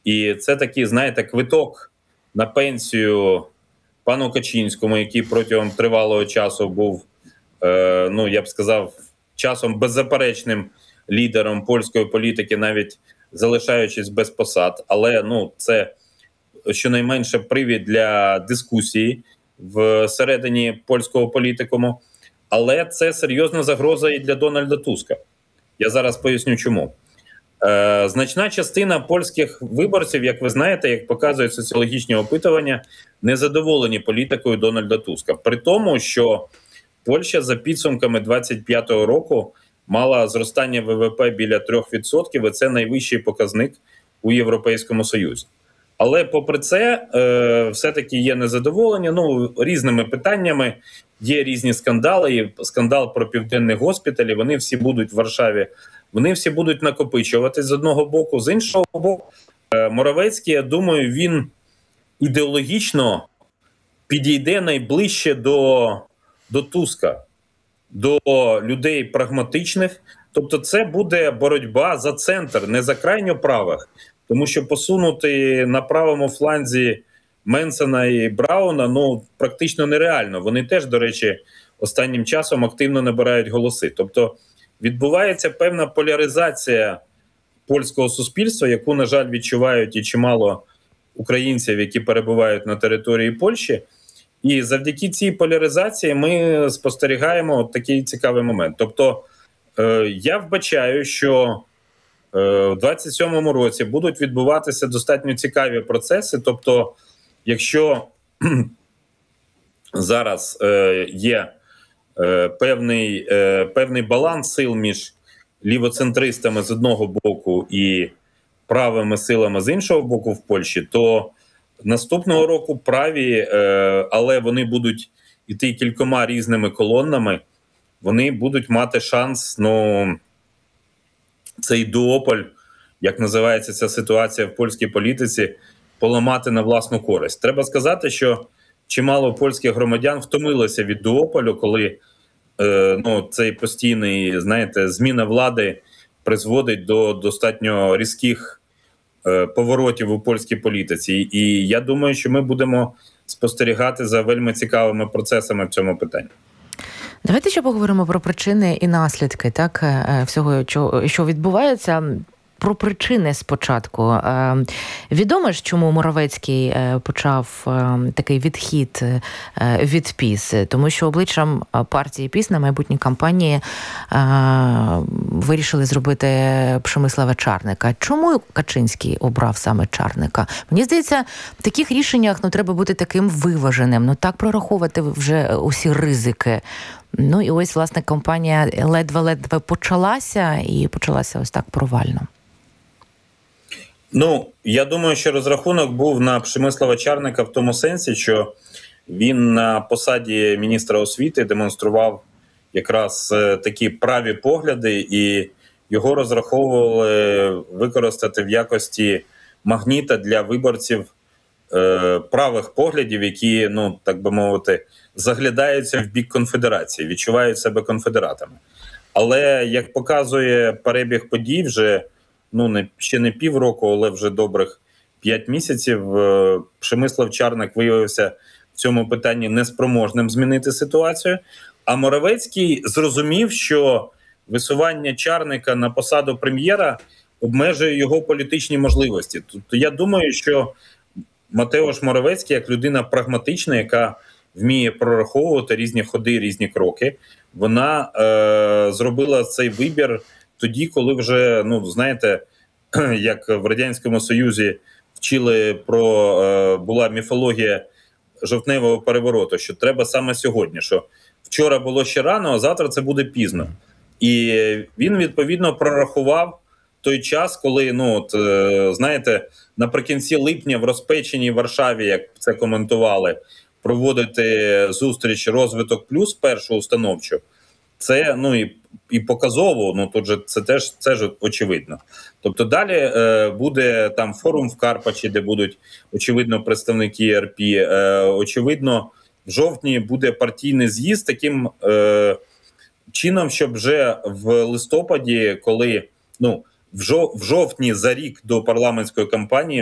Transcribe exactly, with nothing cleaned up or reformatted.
І це такий, знаєте, квиток на пенсію пану Качинському, який протягом тривалого часу був, е, ну, я б сказав, часом беззаперечним лідером польської політики, навіть залишаючись без посад. Але, ну, це щонайменше привід для дискусії всередині польського політикуму. Але це серйозна загроза і для Дональда Туска. Я зараз поясню, чому. Е, значна частина польських виборців, як ви знаєте, як показують соціологічні опитування, не задоволені політикою Дональда Туска. При тому, що Польща за підсумками двадцять п'ятого року мала зростання ВВП біля трьох відсотків, і це найвищий показник у Європейському Союзі. Але попри це, е, все-таки є незадоволення, ну, різними питаннями, є різні скандали, і скандал про південні госпіталі, вони всі будуть в Варшаві, вони всі будуть накопичуватись з одного боку, з іншого боку, е, Моровецький, я думаю, він ідеологічно підійде найближче до, до Туска, до людей прагматичних, тобто це буде боротьба за центр, не за крайньо правих, тому що посунути на правому фланзі Менсена і Брауна, ну, практично нереально. Вони теж, до речі, останнім часом активно набирають голоси. Тобто відбувається певна поляризація польського суспільства, яку, на жаль, відчувають і чимало українців, які перебувають на території Польщі. І завдяки цій поляризації ми спостерігаємо от такий цікавий момент. Тобто е, я вбачаю, що в двадцять сьомому році будуть відбуватися достатньо цікаві процеси. Тобто, якщо зараз е, є е, певний, е, певний баланс сил між лівоцентристами з одного боку і правими силами з іншого боку в Польщі, то наступного року праві, е, але вони будуть іти кількома різними колоннами, вони будуть мати шанс, ну, цей дуополь, як називається ця ситуація в польській політиці, поламати на власну користь. Треба сказати, що чимало польських громадян втомилося від дуополю, коли е, ну, цей постійний, знаєте, зміна влади призводить до достатньо різких е, поворотів у польській політиці. І я думаю, що ми будемо спостерігати за вельми цікавими процесами в цьому питанні. Давайте ще поговоримо про причини і наслідки, так, всього, що відбувається. Про причини спочатку. Відомо ж, чому Моровецький почав такий відхід від ПіС? Тому що обличчям партії ПіС на майбутній кампанії вирішили зробити Przemysława Czarnka. Чому Качинський обрав саме Czarnka? Мені здається, в таких рішеннях ну, треба бути таким виваженим, ну так прораховувати вже усі ризики. Ну і ось, власне, кампанія ледве-ледве почалася і почалася ось так провально. Ну, я думаю, що розрахунок був на Przemysława Czarnka в тому сенсі, що він на посаді міністра освіти демонстрував якраз такі праві погляди, і його розраховували використати в якості магніта для виборців е, правих поглядів, які, ну, так би мовити, заглядаються в бік конфедерації, відчувають себе конфедератами. Але, як показує перебіг подій, вже ну, не, ще не півроку, але вже добрих п'ять місяців, Przemysław Czarnek виявився в цьому питанні неспроможним змінити ситуацію. А Моровецький зрозумів, що висування Czarnka на посаду прем'єра обмежує його політичні можливості. Тобто я думаю, що Матеуш Моровецький, як людина прагматична, яка вміє прораховувати різні ходи, різні кроки, вона е, зробила цей вибір тоді, коли вже, ну, знаєте, як в Радянському Союзі вчили про, е, була міфологія жовтневого перевороту, що треба саме сьогодні, що вчора було ще рано, а завтра це буде пізно. І він, відповідно, прорахував той час, коли, ну, от, е, знаєте, наприкінці липня в розпеченій Варшаві, як це коментували, проводити зустріч «Розвиток плюс» першу установчу, це, ну, і, і показово, ну, тут же це теж, це ж очевидно. Тобто далі е, буде там форум в Карпачі, де будуть, очевидно, представники РП, е, очевидно, в жовтні буде партійний з'їзд таким е, чином, щоб вже в листопаді, коли, ну, в жовтні за рік до парламентської кампанії